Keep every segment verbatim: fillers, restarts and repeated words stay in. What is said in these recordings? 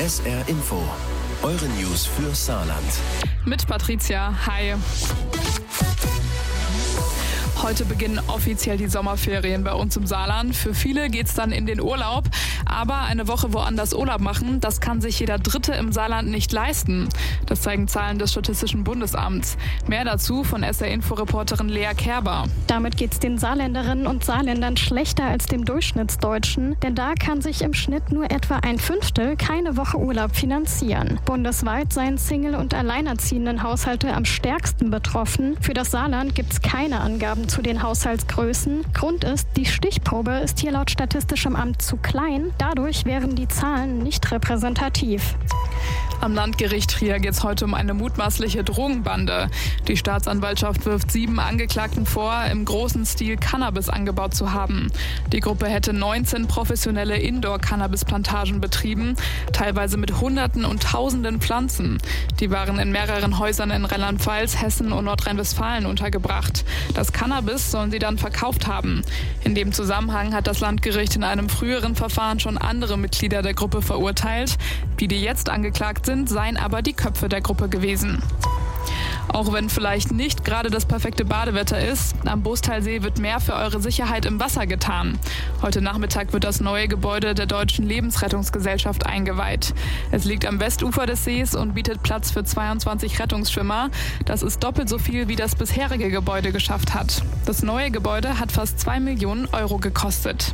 S R Info. Eure News für Saarland. Mit Patricia. Hi. Heute beginnen offiziell die Sommerferien bei uns im Saarland. Für viele geht's dann in den Urlaub. Aber eine Woche woanders Urlaub machen, das kann sich jeder Dritte im Saarland nicht leisten. Das zeigen Zahlen des Statistischen Bundesamts. Mehr dazu von S R-Info-Reporterin Lea Kerber. Damit geht's den Saarländerinnen und Saarländern schlechter als dem Durchschnittsdeutschen. Denn da kann sich im Schnitt nur etwa ein Fünftel keine Woche Urlaub finanzieren. Bundesweit seien Single- und alleinerziehenden Haushalte am stärksten betroffen. Für das Saarland gibt's keine Angaben zu den Haushaltsgrößen. Grund ist, die Stichprobe ist hier laut Statistischem Amt zu klein. Dadurch wären die Zahlen nicht repräsentativ. Am Landgericht Trier geht es heute um eine mutmaßliche Drogenbande. Die Staatsanwaltschaft wirft sieben Angeklagten vor, im großen Stil Cannabis angebaut zu haben. Die Gruppe hätte neunzehn professionelle Indoor-Cannabis-Plantagen betrieben, teilweise mit Hunderten und Tausenden Pflanzen. Die waren in mehreren Häusern in Rheinland-Pfalz, Hessen und Nordrhein-Westfalen untergebracht. Das Cannabis sollen sie dann verkauft haben. In dem Zusammenhang hat das Landgericht in einem früheren Verfahren schon andere Mitglieder der Gruppe verurteilt. Die, die jetzt angeklagt sind, seien aber die Köpfe der Gruppe gewesen. Auch wenn vielleicht nicht gerade das perfekte Badewetter ist, am Bostalsee wird mehr für eure Sicherheit im Wasser getan. Heute Nachmittag wird das neue Gebäude der Deutschen Lebensrettungsgesellschaft eingeweiht. Es liegt am Westufer des Sees und bietet Platz für zweiundzwanzig Rettungsschwimmer. Das ist doppelt so viel, wie das bisherige Gebäude geschafft hat. Das neue Gebäude hat fast zwei Millionen Euro gekostet.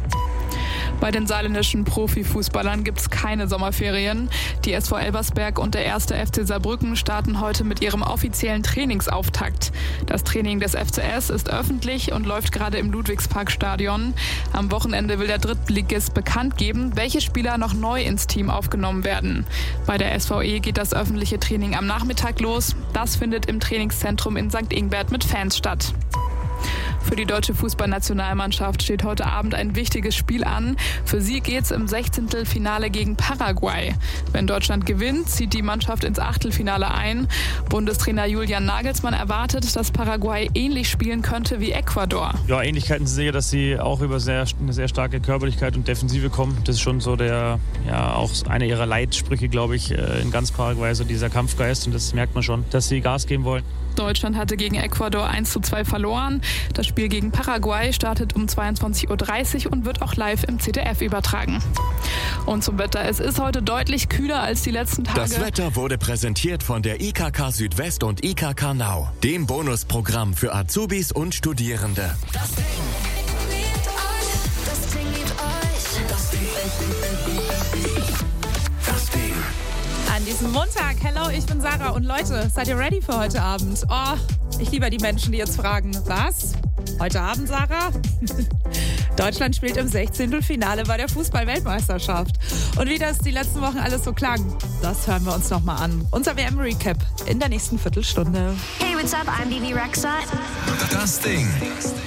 Bei den saarländischen Profifußballern gibt es keine Sommerferien. Die S V Elversberg und der erste F C Saarbrücken starten heute mit ihrem offiziellen Trainingsauftakt. Das Training des F C S ist öffentlich und läuft gerade im Ludwigsparkstadion. Am Wochenende will der Drittligist bekannt geben, welche Spieler noch neu ins Team aufgenommen werden. Bei der S V E geht das öffentliche Training am Nachmittag los. Das findet im Trainingszentrum in Sankt Ingbert mit Fans statt. Für die deutsche Fußballnationalmannschaft steht heute Abend ein wichtiges Spiel an. Für sie geht's im Sechzehntelfinale gegen Paraguay. Wenn Deutschland gewinnt, zieht die Mannschaft ins Achtelfinale ein. Bundestrainer Julian Nagelsmann erwartet, dass Paraguay ähnlich spielen könnte wie Ecuador. Ja, Ähnlichkeiten sind sicher, dass sie auch über sehr, eine sehr starke Körperlichkeit und Defensive kommen. Das ist schon so der, ja, auch einer ihrer Leitsprüche, glaube ich, in ganz Paraguay, so dieser Kampfgeist. Und das merkt man schon, dass sie Gas geben wollen. Deutschland hatte gegen Ecuador eins zu zwei verloren. Das Spiel gegen Paraguay startet um zweiundzwanzig Uhr dreißig und wird auch live im Z D F übertragen. Und zum Wetter. Es ist heute deutlich kühler als die letzten Tage. Das Wetter wurde präsentiert von der I K K Südwest und I K K Now, dem Bonusprogramm für Azubis und Studierende. Das Ding liebt euch. Das Ding liebt euch. Das Ding. Das Ding. An diesem Montag. Hello, ich bin Sarah und Leute, seid ihr ready für heute Abend? Oh, ich liebe die Menschen, die jetzt fragen, was? Heute Abend, Sarah? Deutschland spielt im Sechzehntelfinale bei der Fußball-Weltmeisterschaft. Und wie das die letzten Wochen alles so klang, das hören wir uns nochmal an. Unser W M-Recap in der nächsten Viertelstunde. Hey, what's up? I'm Bibi Rexha. Das Ding.